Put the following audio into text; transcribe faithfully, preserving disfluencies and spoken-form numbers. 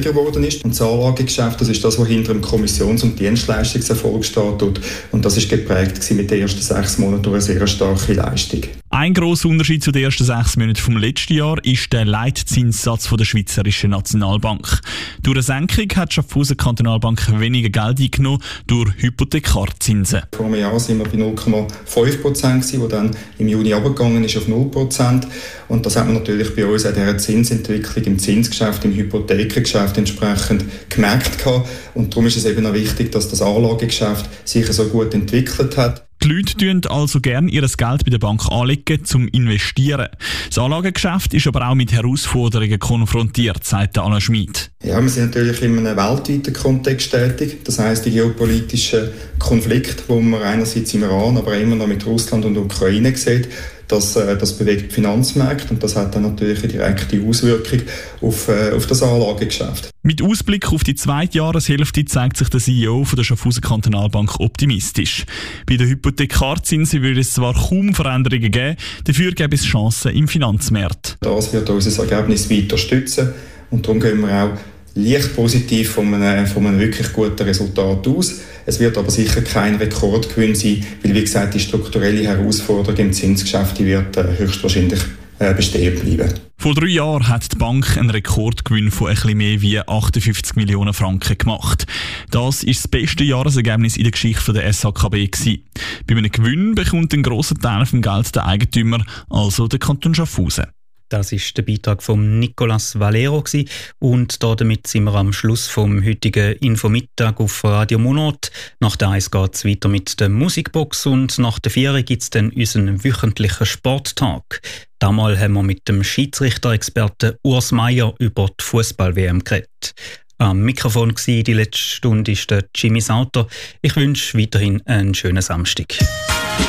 schwieriger geworden ist. Und das Anlagegeschäft, das ist das, was hinter dem Kommissions- und Dienstleistungserfolg steht. Und das ist geprägt mit den ersten sechs Monaten durch eine sehr starke Leistung. Ein grosser Unterschied zu den ersten sechs Monaten vom letzten Jahr ist der Leitzinssatz der Schweizerischen Nationalbank. Durch eine Senkung hat die Schaffhauser Kantonalbank weniger Geld eingenommen durch Hypothekarzinsen. Vor einem Jahr waren wir bei null Komma fünf Prozent, die dann im Juni runtergegangen ist auf null Prozent. Und das hat man natürlich bei uns an dieser Zinsentwicklung im Zinsgeschäft, im Hypothekengeschäft entsprechend gemerkt gehabt. Und darum ist es eben auch wichtig, dass das Anlagegeschäft sich so gut entwickelt hat. Die Leute tun also gerne ihr Geld bei der Bank anlegen, zum Investieren. Das Anlagegeschäft ist aber auch mit Herausforderungen konfrontiert, sagt Alain Schmid. Ja, wir sind natürlich in einem weltweiten Kontext tätig. Das heisst, die geopolitischen Konflikte, die man einerseits im Iran, aber immer noch mit Russland und Ukraine sieht, das, äh, das bewegt die Finanzmärkte und das hat dann natürlich eine direkte Auswirkung auf, äh, auf das Anlagegeschäft. Mit Ausblick auf die zweite Jahreshälfte zeigt sich der C E O von der Schaffhauser Kantonalbank optimistisch. Bei den Hypothekarzinsen würde es zwar kaum Veränderungen geben, dafür gäbe es Chancen im Finanzmarkt. Das wird unser Ergebnis weiter stützen und darum gehen wir auch leicht positiv von einem, von einem wirklich guten Resultat aus. Es wird aber sicher kein Rekordgewinn sein, weil, wie gesagt, die strukturelle Herausforderung im Zinsgeschäft die wird äh, höchstwahrscheinlich äh, bestehen bleiben. Vor drei Jahren hat die Bank einen Rekordgewinn von etwas mehr wie achtundfünfzig Millionen Franken gemacht. Das ist das beste Jahresergebnis in der Geschichte der S H K B gewesen. Bei einem Gewinn bekommt ein grosser Teil vom Geld der Eigentümer, also der Kanton Schaffhausen. Das ist der Beitrag von Nicolas Valero gewesen. Und damit sind wir am Schluss vom heutigen Infomittag auf Radio Monat. Nach der eins geht es weiter mit der Musikbox und nach der vier gibt es dann unseren wöchentlichen Sporttag. Damals haben wir mit dem Schiedsrichter-Experten Urs Meier über die Fußball-W M geredet. Am Mikrofon war die letzte Stunde ist der Jimmy Sauter. Ich wünsche weiterhin einen schönen Samstag.